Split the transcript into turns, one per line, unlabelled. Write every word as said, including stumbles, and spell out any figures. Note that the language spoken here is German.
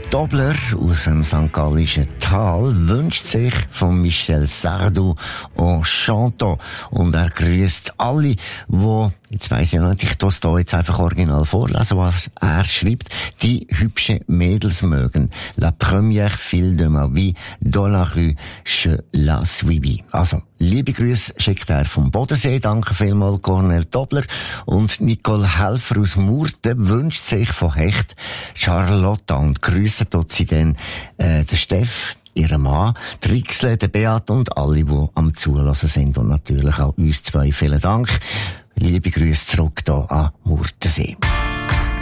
Dobler aus dem Sankt Gallischen Tal wünscht sich von Michel Sardou en chantant. Und er grüßt alle, die, jetzt weiss ich nicht, ich tue da jetzt einfach original vorlesen, was er schreibt, die hübsche Mädels mögen. La première fille de ma vie, dans la rue, je la suivis. Also, liebe Grüße schickt er vom Bodensee. Danke vielmals, Cornel Dobler. Und Nicole Helfer aus Murten wünscht sich von Hecht Charlotte und grüßen dort sie dann äh, den Steff, ihren Mann, die Rixle, den Beat und alle, die am Zulassen sind und natürlich auch uns zwei. Vielen Dank. Liebe Grüße zurück hier an Murtensee.